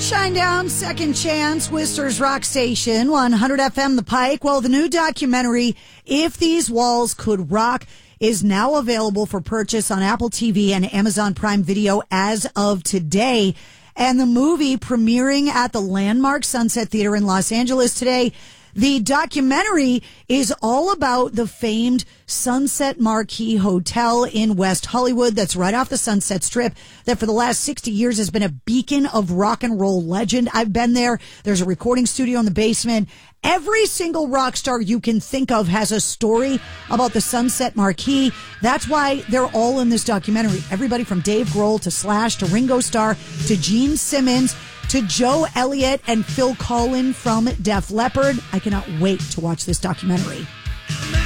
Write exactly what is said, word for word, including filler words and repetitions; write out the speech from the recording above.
Shinedown, Second Chance, Worcester's Rock Station, one hundred F M The Pike. Well, the new documentary, If These Walls Could Rock, is now available for purchase on Apple T V and Amazon Prime Video as of today. And the movie premiering at the Landmark Sunset Theater in Los Angeles today. The documentary is all about the famed Sunset Marquis Hotel in West Hollywood that's right off the Sunset Strip that for the last sixty years has been a beacon of rock and roll legend. I've been there. There's a recording studio in the basement. Every single rock star you can think of has a story about the Sunset Marquis. That's why they're all in this documentary. Everybody from Dave Grohl to Slash to Ringo Starr to Gene Simmons to Joe Elliott and Phil Collen from Def Leppard. I cannot wait to watch this documentary.